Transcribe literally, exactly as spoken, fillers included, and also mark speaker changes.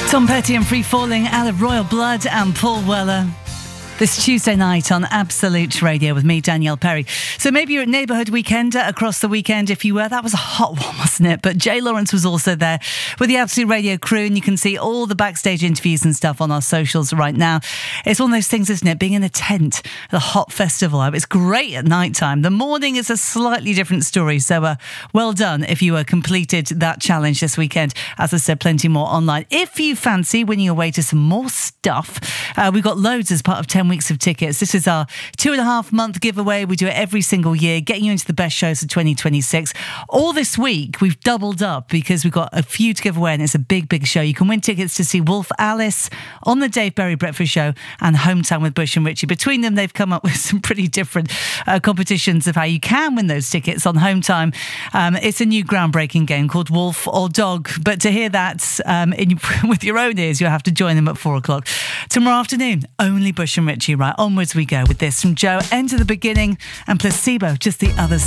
Speaker 1: Tom Petty and Free Falling out of Royal Blood and Paul Weller. This Tuesday night on Absolute Radio with me, Danielle Perry. So maybe you're at Neighbourhood Weekender across the weekend. If you were, that was a hot one, wasn't it? But Jay Lawrence was also there with the Absolute Radio crew, and you can see all the backstage interviews and stuff on our socials right now. It's one of those things, isn't it? Being in a tent at a hot festival. It's great at night time. The morning is a slightly different story. So uh, well done if you uh, completed that challenge this weekend. As I said, plenty more online. If you fancy winning away to some more stuff, uh, we've got loads as part of ten weeks of tickets. This is our two and a half month giveaway. We do it every single year, getting you into the best shows of twenty twenty-six. All this week, we've doubled up because we've got a few to give away, and it's a big, big show. You can win tickets to see Wolf Alice on the Dave Berry Breakfast Show and Hometown with Bush and Richie. Between them, they've come up with some pretty different uh, competitions of how you can win those tickets on Home Time. Um, it's a new groundbreaking game called Wolf or Dog. But to hear that um, in, with your own ears, you'll have to join them at four o'clock. Tomorrow afternoon, only Bush and Richie. Right, onwards we go with this from Joe, End of the Beginning, and Placebo, Just the Other Side.